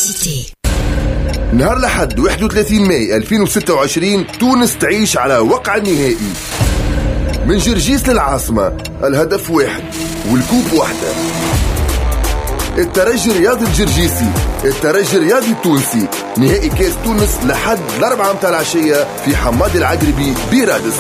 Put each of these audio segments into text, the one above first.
Publicité. نهار الأحد 31 ماي 2026 تونس تعيش على وقع النهائي من جرجيس للعاصمة. الهدف واحد والكوب واحدة. الترجي الرياضي الجرجيسي، الترجي الرياضي التونسي، نهائي كاس تونس لحد الأربعة متاع العشية في حماد العقربي برادس.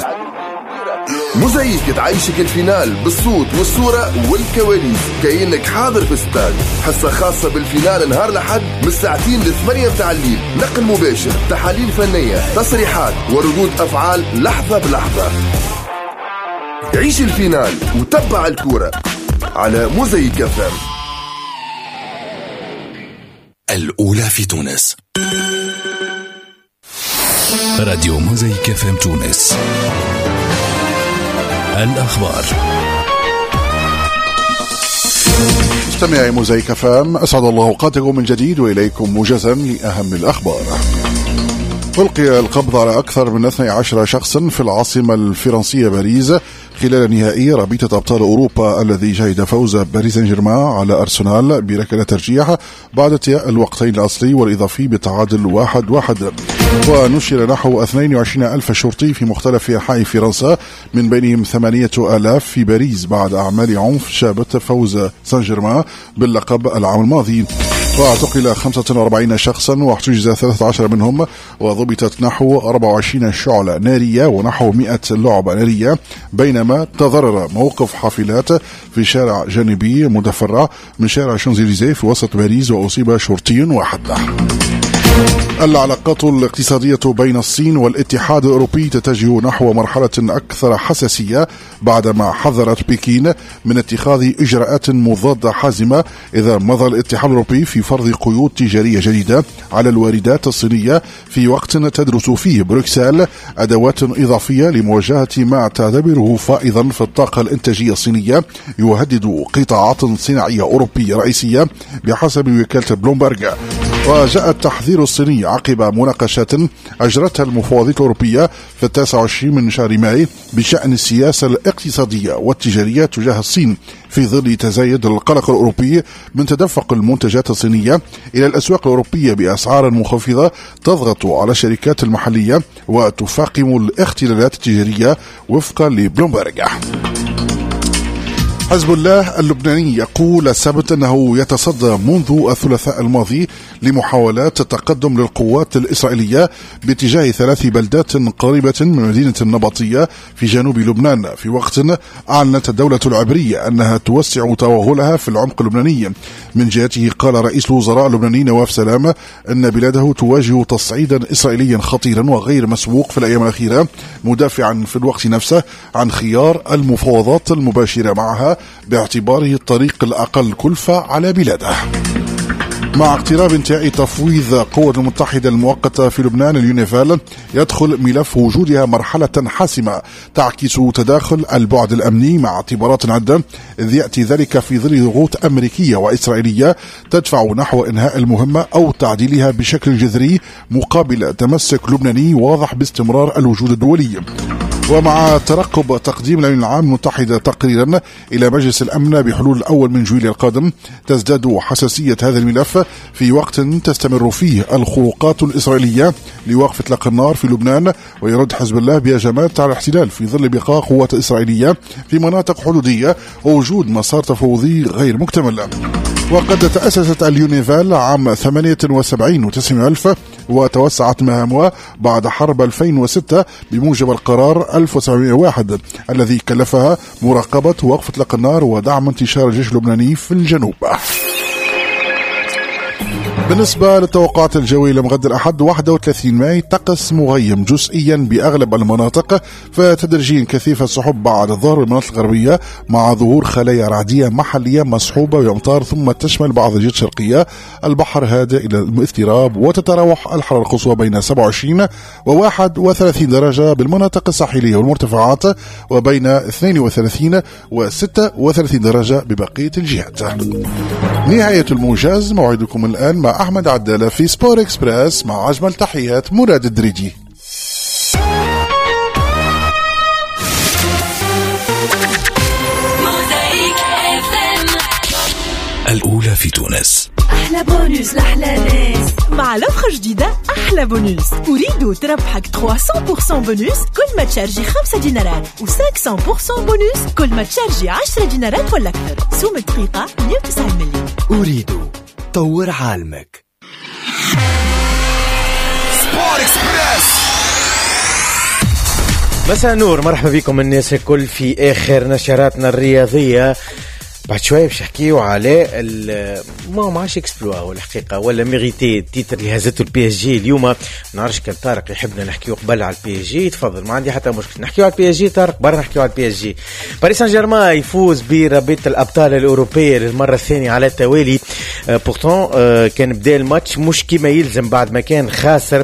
موزايك تعيشك الفينال بالصوت والصورة والكواليس كأنك حاضر في استاد. حصة خاصة بالفينال نهار الأحد من الساعتين ل8 متاع الليل، نقل مباشر، تحاليل فنية، تصريحات وردود أفعال لحظة بلحظة. عيش الفينال وتبع الكورة على موزايك FM. الأولى في تونس، راديو موزايك FM تونس. الأخبار. مستمعي موزايك FM، أسعد الله أوقاتكم من جديد وإليكم موجزا لأهم الأخبار. ألقي القبض على أكثر من 12 شخصا في العاصمة الفرنسية باريس خلال نهائي رابطة أبطال أوروبا الذي شهد فوز باريس سان جيرمان على أرسنال بركلة ترجيح بعد انتهاء الوقتين الأصلي والإضافي بتعادل 1-1. ونشر نحو 22,000 شرطي في مختلف أنحاء فرنسا، من بينهم 8,000 في باريس بعد أعمال عنف شابت فوز سان جيرمان باللقب العام الماضي. واعتقل 45 شخصا واحتجز 13 منهم، وضبطت نحو 24 شعلة نارية ونحو 100 لعبة نارية، بينما تضرر موقف حافلات في شارع جانبي متفرع من شارع شانزليزيه في وسط باريس وأصيب شرطي واحد. العلاقات الاقتصادية بين الصين والاتحاد الأوروبي تتجه نحو مرحلة أكثر حساسية بعدما حذرت بكين من اتخاذ إجراءات مضادة حازمة إذا مضى الاتحاد الأوروبي في فرض قيود تجارية جديدة على الواردات الصينية، في وقت تدرس فيه بروكسل أدوات إضافية لمواجهة ما تعتبره فائضا في الطاقة الإنتاجية الصينية يهدد قطاعات صناعية أوروبية رئيسية بحسب وكالة بلومبرغ. وجاء التحذير الصيني عقب مناقشات أجرتها المفوضية الأوروبية في 29 من شهر ماي بشأن السياسة الاقتصادية والتجارية تجاه الصين، في ظل تزايد القلق الأوروبي من تدفق المنتجات الصينية إلى الأسواق الأوروبية بأسعار منخفضة تضغط على الشركات المحلية وتفاقم الاختلالات التجارية وفقا لبلومبرغ. حزب الله اللبناني يقول السبت أنه يتصدى منذ الثلاثاء الماضي لمحاولات التقدم للقوات الإسرائيلية باتجاه 3 بلدات قريبة من مدينة النبطية في جنوب لبنان، في وقت أعلنت الدولة العبرية أنها توسع توغلها في العمق اللبناني. من جهته قال رئيس الوزراء اللبناني نواف سلام أن بلاده تواجه تصعيدا إسرائيليا خطيرا وغير مسبوق في الأيام الأخيرة، مدافعا في الوقت نفسه عن خيار المفاوضات المباشرة معها باعتباره الطريق الأقل كلفة على بلاده. مع اقتراب انتهاء تفويض قوة المتحدة المؤقتة في لبنان اليونيفال، يدخل ملف وجودها مرحلة حاسمة تعكس تداخل البعد الأمني مع اعتبارات عدة، إذ يأتي ذلك في ظل ضغوط أمريكية وإسرائيلية تدفع نحو إنهاء المهمة أو تعديلها بشكل جذري مقابل تمسك لبناني واضح باستمرار الوجود الدولي. ومع ترقب تقديم الأمين العام المتحدة تقريرا إلى مجلس الأمن بحلول الأول من جويلية القادم، تزداد حساسية هذا الملف في وقت تستمر فيه الخروقات الإسرائيلية لوقف إطلاق النار في لبنان، ويرد حزب الله بهجمات على الاحتلال في ظل بقاء قوات إسرائيلية في مناطق حدودية ووجود مسار تفاوضي غير مكتمل. وقد تأسست اليونيفال عام 78 و900,000 وتوسعت مهامها بعد حرب 2006 بموجب القرار 1701 الذي كلفها مراقبة وقف إطلاق النار ودعم انتشار الجيش اللبناني في الجنوب. بالنسبة للتوقعات الجوية لمغد الأحد 31 ماي، طقس مغيم جزئيا بأغلب المناطق، فتدريجيا كثيف السحب بعد ظهر المناطق الغربية مع ظهور خلايا رعدية محلية مصحوبة بأمطار، ثم تشمل بعض الجهات الشرقية البحر هادئ إلى الاضطراب، وتتراوح الحرارة القصوى بين 27 و31 درجة بالمناطق الساحلية والمرتفعات، وبين 32 و36 درجة ببقية الجهات. نهاية الموجز، موعدكم الآن مع أحمد عدالة في سبور إكسبرس، مع أجمل تحيات مراد الدريجي. الأولى في تونس. أحلى بونوس لأحلى ناس. مع لوفر جديدة أحلى بونوس. أريد تربحك 300% بونوس كل ما تشارجي 5 دينارات و500% بونوس كل ما تشارجي 10 دينارات ولا أكثر. سوم دقيقة 190 مليون. أريد طور عالمك. سبورت اكسبريس. مساء نور، مرحبا بكم الناس الكل في آخر نشراتنا الرياضية. بعد شوية باش نحكيو على ما عادش اكسبلوا ولا الحقيقة ولا ميغيتي التيتر اللي هزته البي اس جي اليوم. ما نعرفش كان طارق يحبنا نحكيو قبل على البي اس جي، تفضل ما عندي حتى مشكل نحكيو على البي اس جي. طارق برا نحكيو على البي اس جي. باريس سان جيرمان يفوز برابطة الأبطال الأوروبية للمرة الثانية على التوالي. بورتون كان بدا الماتش مش كما يلزم بعد ما كان خاسر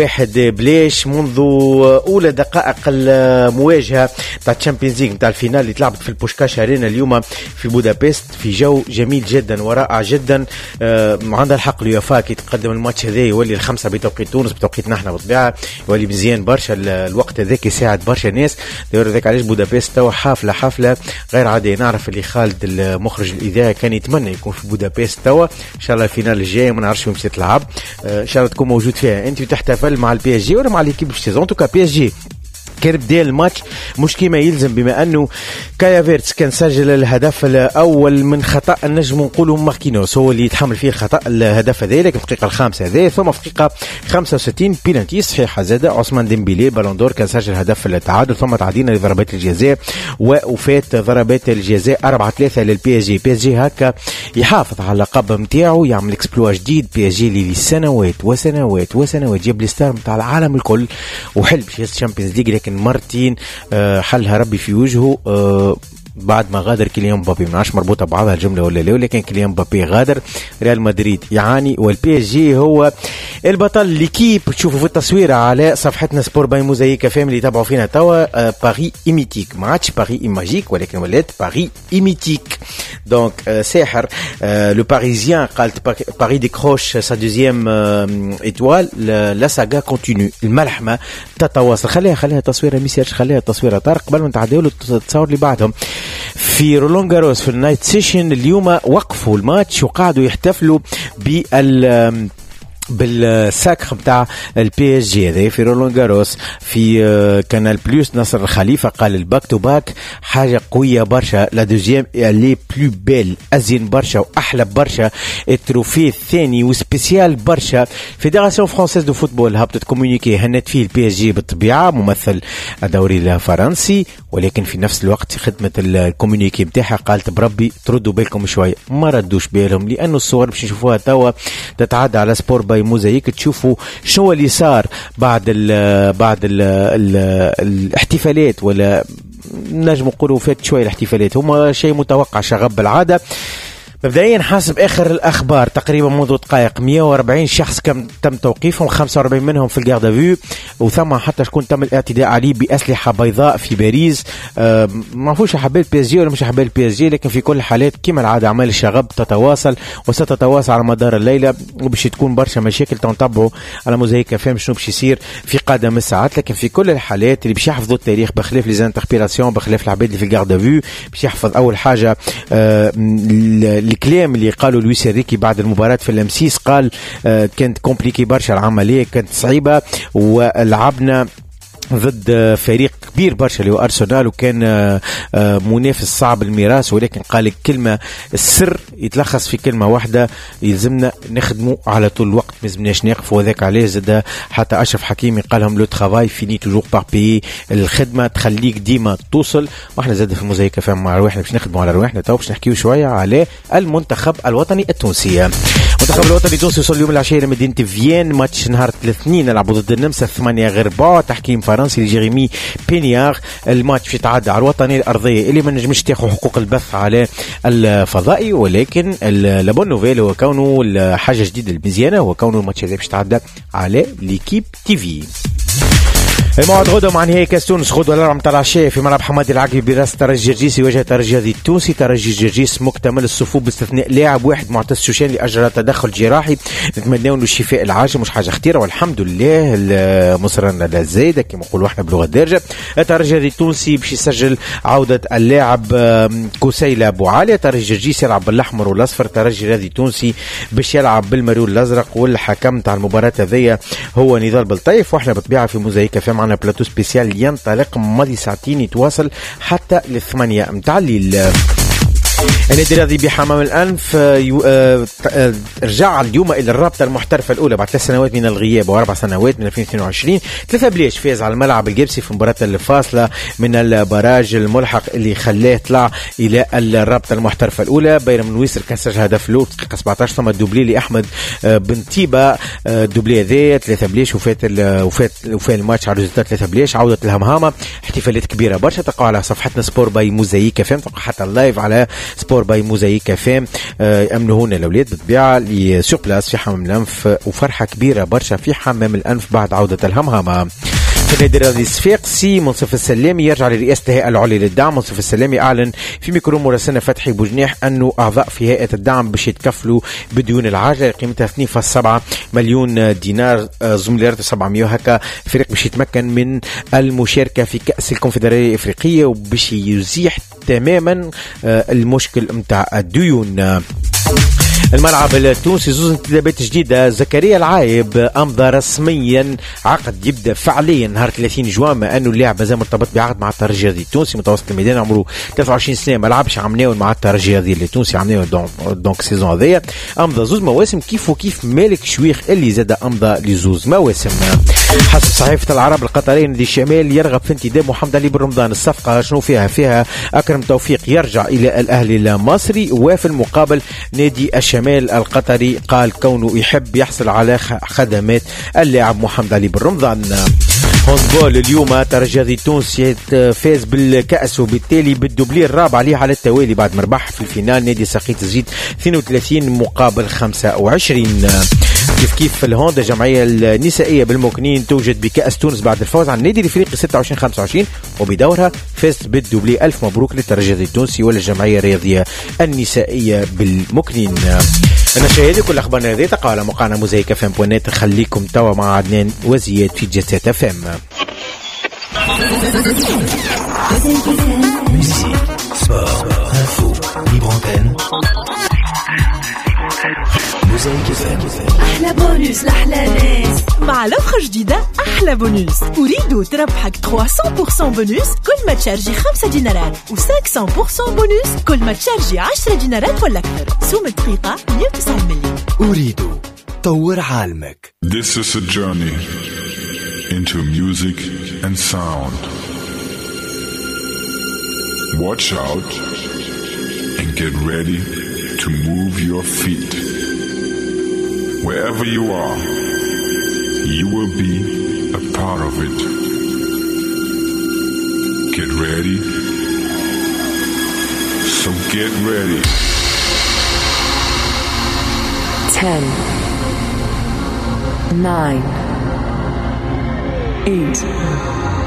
1-0 منذ أولى دقائق المواجهة تاع الشامبيونز ليغ نتاع الفينال اللي تلعبت في البوشكاش أرينا اليوم في بودابست في جو جميل جدا ورائع جدا. عندها الحق اليوفا كي تقدم الماتش هذا يولي الخمسة بتوقيت تونس بتوقيتنا احنا بالطبيعة يولي مزيان برشا. الوقت هذاك يساعد برشا ناس. داير ذاك علاش بودابست توا حفلة غير عادية. نعرف اللي خالد المخرج الإذاعي كان يتمنى يكون في بودابست توا ان شاء الله الفينال الجاي ما نعرفش وين باش تلعب ان شاء الله تكون موجود فيها انت وتحتفل مع البي اس جي ولا مع ليكيب سيزون. توكا بي اس جي كان بدا الماتش مش كيما يلزم بما انه كايا فيرتس كان سجل الهدف الاول من خطا نجم نقولوا ماركينوس هو اللي يتحمل فيه الخطا الهدف هذا. لكن الدقيقه الخامسه هذه ثم في الدقيقه 65 بينالتي صحيحه زاد عثمان ديمبيلي بالون دور كان سجل هدف التعادل. ثم تعدينا لضربات الجزاء ووفات ضربات الجزاء 4-3 للبي اس جي. بي اس جي هكا يحافظ على اللقب نتاعو يعمل اكسبلوا جديد. بي اس جي اللي لسنوات وسنوات وسنوات جاب الستار نتاع العالم الكل وحل باش يهز الشامبيونز ليغ لكن مرتين حلها ربي في وجهه بعد ما غادر كيليان مبابي. ما عادش مربوطه ببعضها الجمله ولا لا، ولكن كيليان مبابي غادر ريال مدريد يعاني والبي اس جي هو البطل. ليكيب تشوفوا في التصويره على صفحتنا سبور باي موزايك فاميلي اللي تابعوا فينا توا. باري ايميتيك ما عادش باري ايماجيك ولكن ولات باري ايميتيك. دونك ساحر لو باريزيان قالت باري ديكروش سا دوزيام ايتوال لا ساغا كونتينيو. الملحمه تتواصل. خليها تصويره ميساج خليها تصويره طارق قبل ما نتعداو التصاور اللي بعدهم. في رولان جاروس في النايت سيشن اليوم وقفوا الماتش وقعدوا يحتفلوا بالساكر بتاع البي اس جي هذا في رولان جاروس. في كانال بلوس نصر الخليفة قال الباك تو باك حاجة قوية برشا. لا دوزيام لي بلو بيل أزين برشا وأحلى برشا. التروفي الثاني وسبيسيال برشا. فيدراسيون فرانسيز دو فوتبول هبطت كومونيكي هنت فيه البي اس جي بالطبيعة ممثل الدوري الفرنسي ولكن في نفس الوقت خدمة الكومونيكي بتاعها قالت بربي تردوا بالكم شوية. ما ردوش بالهم لأنه الصور باش نشوفوها توا تتعدى على سبور باي موزايك تشوفوا شو اللي صار بعد ال الاحتفالات ولا نجم نقولوا فات شويه الاحتفالات هما شيء متوقع شغب بالعاده. مبدئيا حسب اخر الاخبار تقريبا منذ دقائق 140 شخص تم توقيفهم 45 منهم في الجاردا فيو وثم حتى شكون تم الاعتداء عليه باسلحه بيضاء في باريس. ما فيش حبال بي اس جي ولا مش حبال بي اس جي لكن في كل الحالات كما العاده اعمال الشغب تتواصل وستتواصل على مدار الليله وباش تكون برشا مشاكل تنطبعوا على موزايك فهم شنو باش يصير في قادم الساعات. لكن في كل الحالات اللي باش يحفظوا التاريخ بخلاف لي زانتربيراسيون بخلاف العباد اللي في الجاردا فيو باش يحفظ اول حاجه الكلام اللي قالوا لويس إنريكي بعد المباراة في الأمسيس. قال كانت كومبليكي برشا العملية كانت صعيبة ولعبنا ضد فريق كبير برشا اللي هو أرسنال وكان منافس صعب الميراث ولكن قال الكلمة السر يتلخص في كلمة واحدة يلزمنا نخدموا على طول الوقت ما لازمناش نقفوا. وذاك عليه زاد حتى أشرف حكيمي قالهم لو ترافاي فيني توجور بار بي الخدمة تخليك ديما توصل. واحنا زاد في الموزايك فهم مع رواحنا باش نخدموا على رواحنا تو باش نحكيو شوية على المنتخب الوطني التونسي. المنتخب الوطني التونسي وصل اليوم العشية لمدينة فيين ماتش نهار الاثنين لعبوا ضد النمسا 8-4 تحكيم فرنسي لجيريمي بينيار. الماتش يتعدى على الوطنية الأرضية اللي ما نجمش تاخذ حقوق البث على الفضائي ولكن لابون نوفيل هو كونه حاجة جديدة المزيانة هو كونه الماتش هذا باش يتعدى على ليكيب تي في. الموعد غدوة مع نهائي كاس تونس غدوة الأربعة متاع العشية في ملعب حمادي العقبي براس ترجي جرجيس يواجه ترجي التونسي. ترجي جرجيس مكتمل الصفوف باستثناء لاعب واحد معتز شوشان اللي أجرى تدخل جراحي، نتمناو له الشفاء العاجل، مش حاجة خطيرة والحمد لله. مصرنا لا زايدة كما نقولوا احنا بلغة الدارجة. ترجي التونسي باش يسجل عودة اللاعب كوسيلة أبو علي. ترجي جرجيس يلعب بالأحمر والأصفر، ترجي التونسي باش يلعب بالمارون الأزرق، والحكم تاع المباراة هذيا هو نضال بالطيف. واحنا بالطبيعة في موزايك فهم معنا بلاتو سبيسيال ينطلق ماضي ساعتين يتواصل حتى ل8 متاع الليل. النادي الرياضي بحمام الأنف رجع اليوم إلى الرابطة المحترفة الأولى بعد 3 سنوات من الغياب و4 سنوات من 2022. 3 بلاش فاز على الملعب الجبسي في مباراة الفاصلة من البراج الملحق اللي خلاه طلع إلى الرابطة المحترفة الأولى. بايرن منويسر كان سجل هدف الأول دقيقة 17، ثم الدوبلي لأحمد بن طيبة، الدوبلي هذا 3 بلاش وفات الماتش على ريزلتات 3 بلاش. عودة الهمهامة، احتفالات كبيرة برشا، تلقوا على صفحتنا سبور باي موزايك فام، تلقوا حتى اللايف على سبور باي موزايك فام. امنهونا الاولاد بالطبيعه لي سور بلاس في حمام الانف، وفرحه كبيره برشا في حمام الانف بعد عوده الهمهمه. في النادي الرياضي الصفاقسي منصف السلامي يرجع لرئاسة الهيئة العليا للدعم. منصف السلامي أعلن في ميكرو مراسلنا فتحي بوجنيح أنه أعضاء في هيئة الدعم باش يتكفلوا بديون العاجلة قيمتها 2.7 مليون دينار، زمليات 700 هكا. الفريق باش يتمكن من المشاركة في كأس الكونفدرالية الإفريقية وباش يزيح تماما المشكل متاع الديون. الملعب التونسي زوز انتدابات جديدة. زكريا العايب أمضى رسميا عقد يبدأ فعليا نهار 30 جوان، مع أنه اللاعب مازال مرتبط بعقد مع الترجي التونسي متوسط الميدان، عمره 23 سنة، ما لعبش عمناول مع الترجي التونسي، عمناول دونك سيزون هذيا. أمضى زوز مواسم كيف وكيف مالك شويخ اللي زاد أمضى لزوز مواسم. حسب صحيفة العرب القطرية نادي الشمال يرغب في انتداب محمد علي بن رمضان. الصفقة شنو فيها أكرم توفيق يرجع إلى الأهلي المصري، وفي المقابل نادي الشمال القطري قال كونه يحب يحصل على خدمات اللاعب محمد علي بن رمضان. هاندبول اليوم ترجي التونسي فاز بالكأس وبالتالي بالدوبلي الرابع عليه على التوالي بعد ما ربح في الفينال نادي ساقيت الزيت 32 مقابل 25. كيف في الهوندا الجمعية النسائية بالمكنين توجد بكأس تونس بعد الفوز على النادي الافريقي 26-25، وبدورها فازت بالدوبلي. ألف مبروك للترجي التونسي والجمعية الرياضية النسائية بالمكنين. أنا شاهدي كل أخبارنا هذه تقع على موقعنا موزايك فام بوينات. خليكم توا مع عدنان وزياد في جزات فام. أحلى بونوس لأحلى ناس مع لوفر جديدة. أحلى بونوس، أريد تربحك 300% بونوس كل ما تشارجي 5 دينارات و500% بونوس كل ما تشارجي 10 دينارات ولا أكثر. سوم الدقيقة 190 مليون. أريد طور عالمك. This is a journey into music and sound. Watch out and get ready to move your feet. Wherever you are, you will be a part of it. Get ready. So get ready. 10 9 8